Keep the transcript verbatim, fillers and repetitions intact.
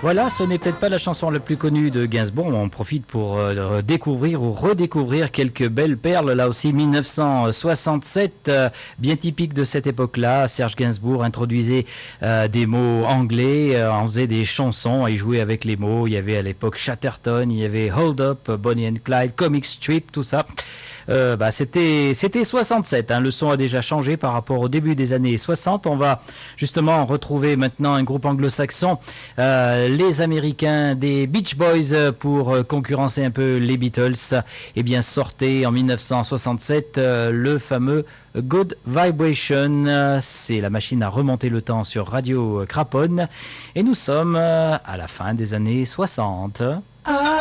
Voilà, ce n'est peut-être pas la chanson la plus connue de Gainsbourg, mais on profite pour euh, découvrir ou redécouvrir quelques belles perles. Là aussi, mille neuf cent soixante-sept, euh, bien typique de cette époque-là. Serge Gainsbourg introduisait euh, des mots anglais, euh, on faisait des chansons et jouait avec les mots. Il y avait à l'époque Chatterton, il y avait Hold Up, Bonnie and Clyde, Comic Strip, tout ça. Euh, bah, c'était, c'était soixante-sept, hein. Le son a déjà changé par rapport au début des années soixante. On va justement retrouver maintenant un groupe anglo-saxon, euh, les Américains des Beach Boys, pour euh, concurrencer un peu les Beatles. Eh bien, sortait en mille neuf cent soixante-sept euh, le fameux Good Vibration. Euh, c'est la machine à remonter le temps sur Radio Craponne. Et nous sommes euh, à la fin des années soixante. Ah.